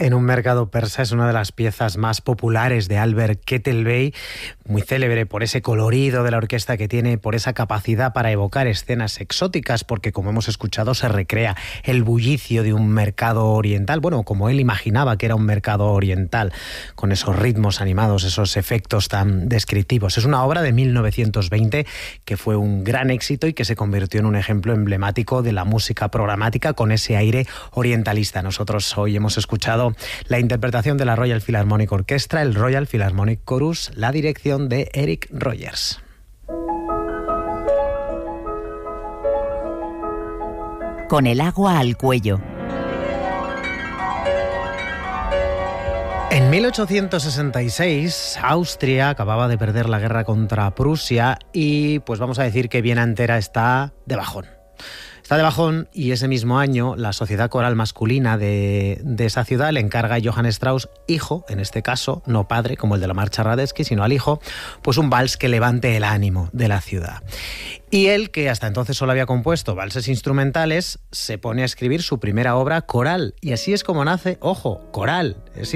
en un mercado persa es una de las piezas más populares de Albert Kettelbey, muy célebre por ese colorido de la orquesta que tiene, por esa capacidad para evocar escenas exóticas, porque como hemos escuchado se recrea el bullicio de un mercado oriental, bueno, como él imaginaba que era un mercado oriental, con esos ritmos animados, esos efectos tan descriptivos. Es una obra de 1920 que fue un gran éxito y que se convirtió en un ejemplo emblemático de la música programática con ese aire orientalista. Nosotros hoy hemos escuchado la interpretación de la Royal Philharmonic Orchestra, el Royal Philharmonic Chorus, la dirección de Eric Rogers. Con el agua al cuello. En 1866, Austria acababa de perder la guerra contra Prusia y pues vamos a decir que Viena entera está de bajón. Está de bajón y ese mismo año la sociedad coral masculina de esa ciudad le encarga a Johann Strauss, hijo, en este caso, no padre como el de la marcha Radetzky, sino al hijo, pues un vals que levante el ánimo de la ciudad. Y él, que hasta entonces solo había compuesto valses instrumentales, se pone a escribir su primera obra coral. Y así es como nace, ojo, coral. Es